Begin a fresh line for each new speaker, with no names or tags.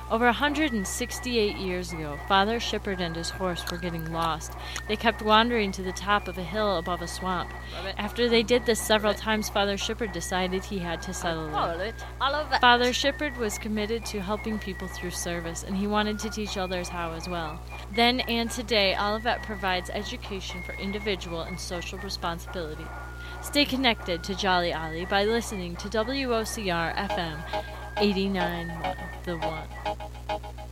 Over 168 years ago, Father Shippard and his horse were getting lost. They kept wandering to the top of a hill above a swamp. After they did this several times, Father Shippard decided he had to settle it. Father Shippard was committed to helping people through service, and he wanted to teach others how as well. Then and today, Olivet provides education for individual and social responsibility. Stay connected to Jolly Ollie by listening to WOCR FM 89.1 The One.